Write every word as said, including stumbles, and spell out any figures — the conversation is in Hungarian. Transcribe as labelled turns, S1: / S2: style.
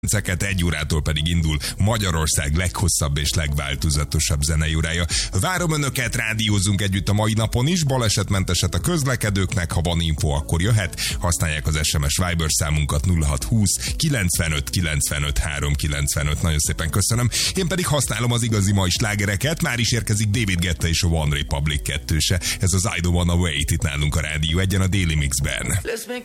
S1: egy órától pedig indul Magyarország leghosszabb és legváltozatosabb zenei órája. Várom önöket, rádiózzunk együtt a mai napon is, balesetmenteset a közlekedőknek, ha van info, akkor jöhet. Használják az es em es Viber számunkat nulla hat húsz kilencvenöt kilencvenöt háromszázkilencvenöt. Nagyon szépen köszönöm. Én pedig használom az igazi mai slágereket. Már is érkezik David Guetta és a One Republic kettőse. Ez az I Don't Wanna Wait itt nálunk a Rádió egyen a Daily Mixben.